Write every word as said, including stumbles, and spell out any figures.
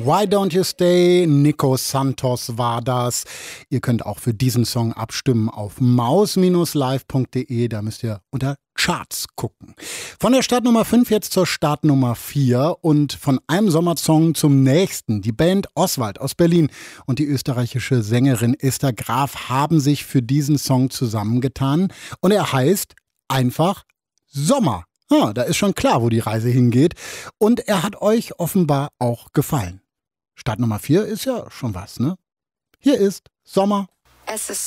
Why Don't You Stay? Nico Santos war das. Ihr könnt auch für diesen Song abstimmen auf maus live punkt de. Da müsst ihr unter Charts gucken. Von der Startnummer fünf jetzt zur Startnummer vier und von einem Sommersong zum nächsten. Die Band Oswald aus Berlin und die österreichische Sängerin Esther Graf haben sich für diesen Song zusammengetan und er heißt einfach Sommer. Ja, da ist schon klar, wo die Reise hingeht und er hat euch offenbar auch gefallen. Startnummer vier ist ja schon was, ne? Hier ist Sommer. Es ist